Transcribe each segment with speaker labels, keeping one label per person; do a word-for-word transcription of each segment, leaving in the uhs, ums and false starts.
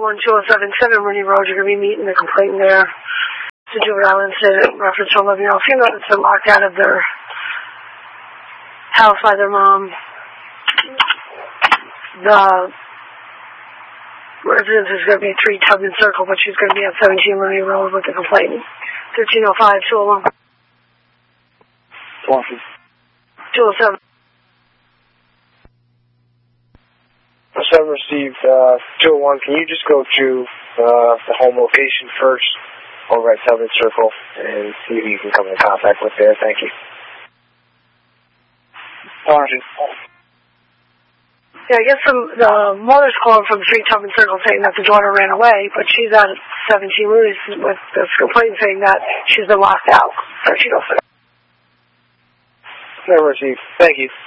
Speaker 1: one two oh seven seven Rooney Road. You're going to be meeting the complainant there. It's a juvenile incident, reference to eleven year old female that's been locked out of their house by their mom. The residence is going to be three Tubman Circle, but she's going to be at seventeen Rooney Road with the complainant. thirteen oh five two oh one. two oh seven.
Speaker 2: seven received, uh, two oh one. Can you just go to uh, the home location first over at Tubman Circle and see who you can come in contact with there? Thank you. Sergeant.
Speaker 1: Yeah, I guess some, the mother's calling from three Tubman Circle saying that the daughter ran away, but she's at seventeen Rooney with this complaint saying that she's been locked out. thirteen oh six.
Speaker 2: Never received. Thank you.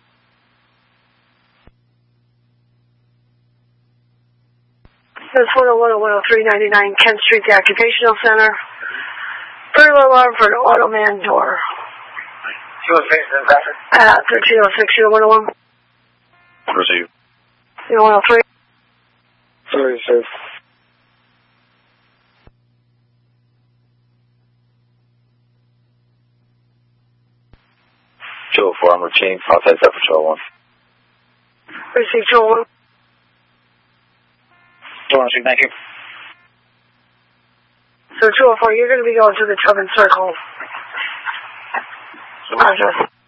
Speaker 1: That's one oh one oh one oh three ninety-nine Kent Street, the Occupational Center. Burglar alarm for an auto man door. At thirteen oh six, one oh one.
Speaker 3: Receive.
Speaker 1: one oh three.
Speaker 2: Sorry, sir.
Speaker 3: two oh four, I'm routine. I'll take that for two oh one.
Speaker 1: Receive two oh one.
Speaker 2: Thank you.
Speaker 1: So two oh four, you're going to be going to the Tubman Circle address.